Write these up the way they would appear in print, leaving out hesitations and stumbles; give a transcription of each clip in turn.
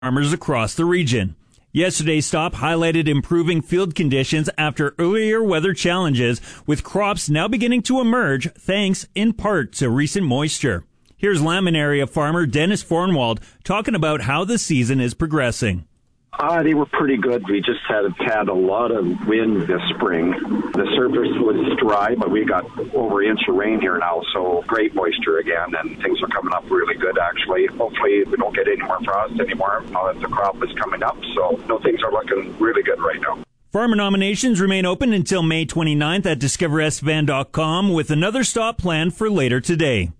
farmers across the region. Yesterday's stop highlighted improving field conditions after earlier weather challenges, with crops now beginning to emerge thanks in part to recent moisture. Here's Lammen area farmer Dennis Fornwald talking about how the season is progressing. They were pretty good. We just had a lot of wind this spring. The surface was dry, but we got over an inch of rain here now, so great moisture again, and things are coming up really good, actually. Hopefully we don't get any more frost anymore now that the crop is coming up, so things are looking really good right now. Farmer nominations remain open until May 29th at discoverestvan.com, with another stop planned for later today.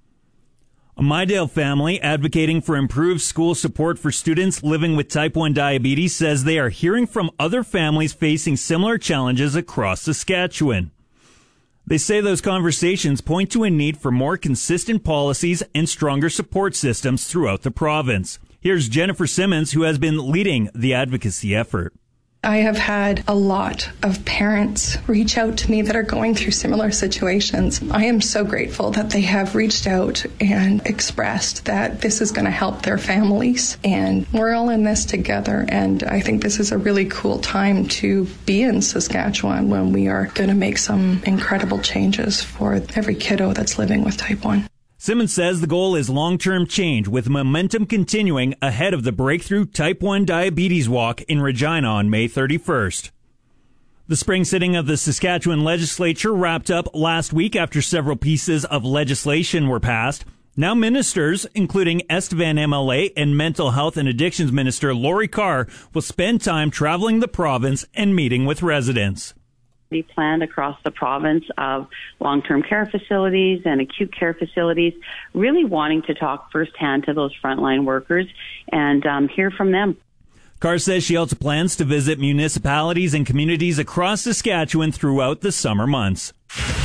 A Mydale family advocating for improved school support for students living with type 1 diabetes says they are hearing from other families facing similar challenges across Saskatchewan. They say those conversations point to a need for more consistent policies and stronger support systems throughout the province. Here's Jennifer Simmons, who has been leading the advocacy effort. I have had a lot of parents reach out to me that are going through similar situations. I am so grateful that they have reached out and expressed that this is going to help their families, and we're all in this together. And I think this is a really cool time to be in Saskatchewan when we are going to make some incredible changes for every kiddo that's living with type 1. Simmons says the goal is long-term change, with momentum continuing ahead of the Breakthrough Type 1 Diabetes Walk in Regina on May 31st. The spring sitting of the Saskatchewan legislature wrapped up last week after several pieces of legislation were passed. Now ministers, including Estevan MLA and Mental Health and Addictions Minister Lori Carr, will spend time traveling the province and meeting with residents. Be planned across the province of long-term care facilities and acute care facilities, really wanting to talk firsthand to those frontline workers and hear from them. Carr says she also plans to visit municipalities and communities across Saskatchewan throughout the summer months.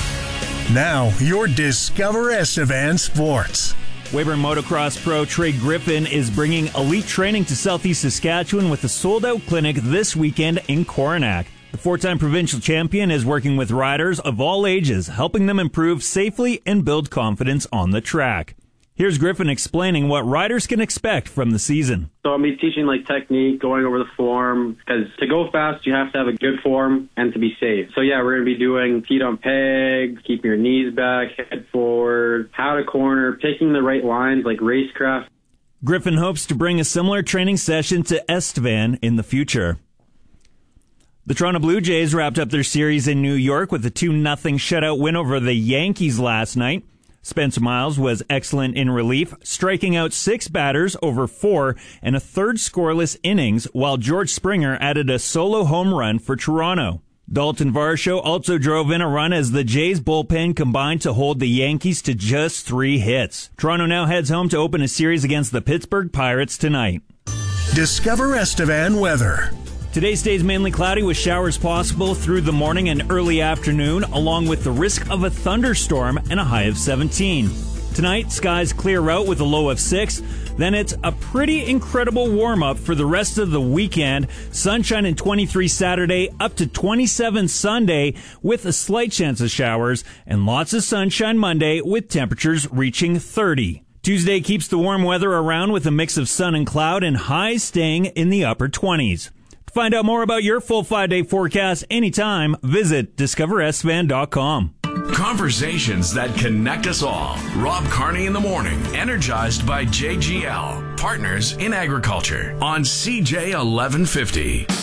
Now, your Discover Estevan Sports. Weyburn Motocross pro Trey Griffin is bringing elite training to Southeast Saskatchewan with a sold-out clinic this weekend in Coronach. The four-time provincial champion is working with riders of all ages, helping them improve safely and build confidence on the track. Here's Griffin explaining what riders can expect from the season. So I'll be teaching technique, going over the form, because to go fast, you have to have a good form and to be safe. So yeah, we're going to be doing feet on pegs, keeping your knees back, head forward, how to corner, picking the right lines like racecraft. Griffin hopes to bring a similar training session to Estevan in the future. The Toronto Blue Jays wrapped up their series in New York with a 2-0 shutout win over the Yankees last night. Spencer Miles was excellent in relief, striking out 6 batters over 4 and a third scoreless innings, while George Springer added a solo home run for Toronto. Dalton Varsho also drove in a run as the Jays bullpen combined to hold the Yankees to just 3 hits. Toronto now heads home to open a series against the Pittsburgh Pirates tonight. Discover Estevan weather. Today stays mainly cloudy with showers possible through the morning and early afternoon, along with the risk of a thunderstorm and a high of 17. Tonight, skies clear out with a low of 6. Then it's a pretty incredible warm-up for the rest of the weekend. Sunshine and 23 Saturday, up to 27 Sunday with a slight chance of showers, and lots of sunshine Monday with temperatures reaching 30. Tuesday keeps the warm weather around with a mix of sun and cloud, and highs staying in the upper 20s. To find out more about your full 5-day forecast anytime, visit discoverestvan.com. Conversations that connect us all. Rob Carney in the morning, energized by JGL, partners in agriculture on CJ 1150.